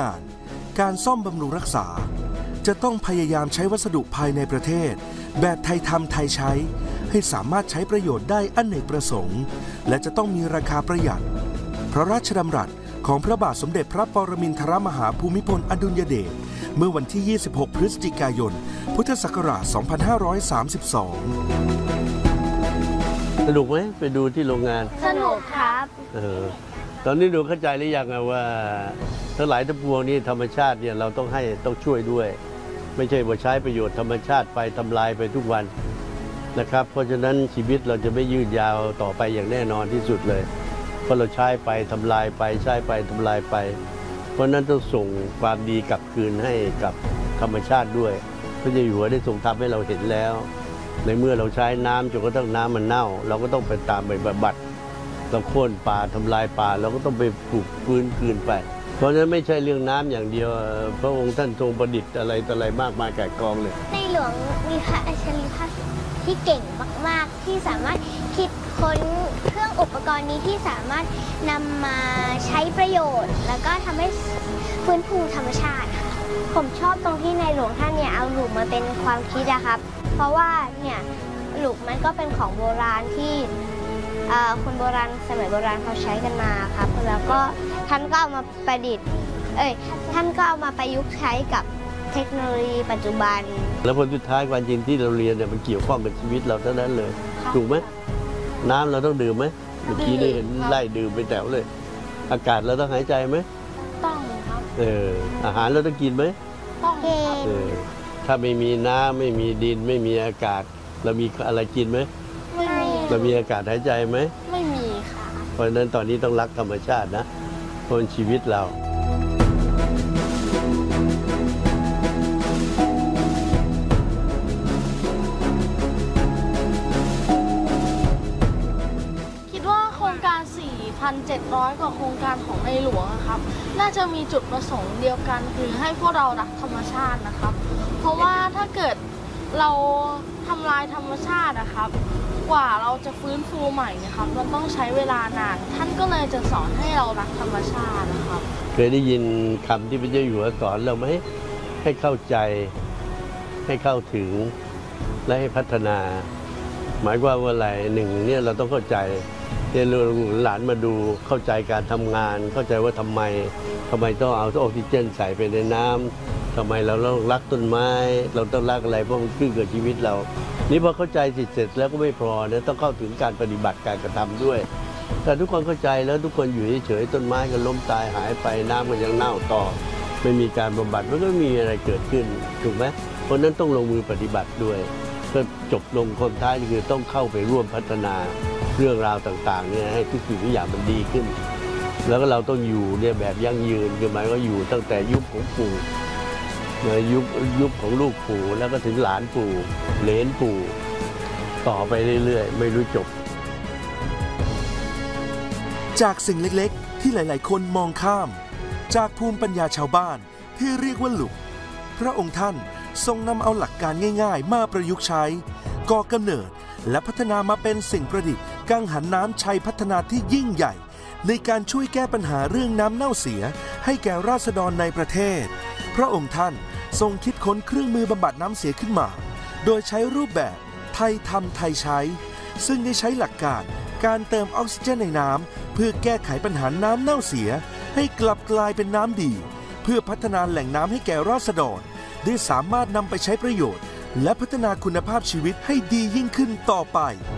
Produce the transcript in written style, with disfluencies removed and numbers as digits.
านการซ่อมบำรุงรักษาจะต้องพยายามใช้วัสดุภายในประเทศแบบไทยทำไทยใช้ให้สามารถใช้ประโยชน์ได้อเนกประสงค์และจะต้องมีราคาประหยัดพระราชดำรัสของพระบาทสมเด็จพระปรมินทรมหาภูมิพลอดุลยเดชเมื่อวันที่ 26 พฤศจิกายน พุทธศักราช 2532 สนุกไหมไปดูที่โรงงานสนุกครับตอนนี้ดูเข้าใจหรือยังว่าทั้งหลายทั้งปวงนี้ธรรมชาติเนี่ยเราต้องช่วยด้วยไม่ใช่ว่าใช้ประโยชน์ธรรมชาติไปทำลายไปทุกวันนะครับเพราะฉะนั้นชีวิตเราจะไม่ยืดยาวต่อไปอย่างแน่นอนที่สุดเลยเพราะเราใช้ไปทำลายไปใช้ไปทำลายไปเพราะนั้นต้องส่งความดีกลับคืนให้กับธรรมชาติด้วยพระเจ้าอยู่หัวได้ทรงทำให้เราเห็นแล้วในเมื่อเราใช้น้ำจนกระทั่งน้ำมันเน่าเราก็ต้องไปตามไปบำบัดเราโค่นป่าทำลายป่าเราก็ต้องไปปลูกฟื้นคืนไปเพราะฉะนั้นไม่ใช่เรื่องน้ำอย่างเดียวพระองค์ท่านทรงประดิษฐ์อะไรต่ออะไรมากมายแก่กองเลยในหลวงมีพระอัจฉริยภาพที่เก่งมากๆที่สามารถคิดค้นเครื่องอุปกรณ์นี้ที่สามารถนำมาใช้ประโยชน์แล้วก็ทำให้ฟื้นฟูธรรมชาติค่ะผมชอบตรงที่ในหลวงท่านเนี่ยเอาหลุมมาเป็นความคิดนะครับเพราะว่าเนี่ยหลุมมันก็เป็นของโบราณที่คนโบราณสมัยโบราณเขาใช้กันมาครับแล้วก็ท่านก็เอามาประดิษฐ์ท่านก็เอามาประยุกต์ใช้กับเทคโนโลยีปัจจุบันแล้วผลสุดท้ายความจริงที่เราเรียนเนี่ยมันเกี่ยวข้องกับชีวิตเราเท่านั้นเลยถูกไหมน้ำเราต้องดื่มไหมเมื่อกี้ได้เห็นไล่ดื่มไปแถวเลยอากาศเราต้องหายใจไหมต้องครับอาหารเราต้องกินไหมต้องถ้าไม่มีน้ำไม่มีดินไม่มีอากาศเรามีอะไรกินไหมไม่มีเรามีอากาศหายใจไหมไม่มีค่ะเพราะฉะนั้นตอนนี้ต้องรักธรรมชาตินะเพราะชีวิตเรา 4,700 กว่าโครงการของในหลวงนะครับน่าจะมีจุดประสงค์เดียวกันคือให้พวกเรารักธรรมชาตินะครับเพราะว่าถ้าเกิดเราทำลายธรรมชาตินะครับกว่าเราจะฟื้นฟูใหม่นะครับมันต้องใช้เวลานานท่านก็เลยจะสอนให้เรารักธรรมชาตินะครับเคยได้ยินคำที่พระเจ้าอยู่หัวสอนเราไหมให้เข้าใจให้เข้าถึงและให้พัฒนาหมายความว่าอะไรหนึ่งเนี่ยเราต้องเข้าใจเรียนรู้หลานมาดูเข้าใจการทำงานเข้าใจว่าทำไมต้องเอาออกซิเจนใส่ไปในน้ำทำไมเราต้องรักต้นไม้เราต้องรักอะไรเพราะมันขึ้นกับชีวิตเรานี่พอเข้าใจเสร็จแล้วก็ไม่พอนะต้องเข้าถึงการปฏิบัติการกระทำด้วยแต่ทุกคนเข้าใจแล้วทุกคนอยู่เฉยๆต้นไม้ก็ล้มตายหายไปน้ำมันยังเน่าต่อไม่มีการบำบัดมันก็มีอะไรเกิดขึ้นถูกไหมเพราะนั้นต้องลงมือปฏิบัติด้วยก็จบลงคนท้ายคือต้องเข้าไปร่วมพัฒนาเรื่องราวต่างๆเนี่ยให้ทุกสิ่งทุกอย่างมันดีขึ้นแล้วก็เราต้องอยู่เนี่ยแบบยั่งยืนคือหมายว่าอยู่ตั้งแต่ยุคของปู่ยุคของลูกปู่แล้วก็ถึงหลานปู่เหลนปู่ต่อไปเรื่อยๆไม่รู้จบจากสิ่งเล็กๆที่หลายๆคนมองข้ามจากภูมิปัญญาชาวบ้านที่เรียกว่าหลุกพระองค์ท่านทรงนำเอาหลักการง่ายๆมาประยุกต์ใช้ก่อกำเนิดและพัฒนามาเป็นสิ่งประดิษฐ์กังหันน้ำชัยพัฒนาที่ยิ่งใหญ่ในการช่วยแก้ปัญหาเรื่องน้ำเน่าเสียให้แก่ราษฎรในประเทศพระองค์ท่านทรงคิดค้นเครื่องมือบำบัดน้ำเสียขึ้นมาโดยใช้รูปแบบไทยทำไทยใช้ซึ่งได้ใช้หลักการการเติมออกซิเจนในน้ำเพื่อแก้ไขปัญหาน้ำเน่าเสียให้กลับกลายเป็นน้ำดีเพื่อพัฒนาแหล่งน้ำให้แก่ราษฎรได้สามารถนำไปใช้ประโยชน์และพัฒนาคุณภาพชีวิตให้ดียิ่งขึ้นต่อไป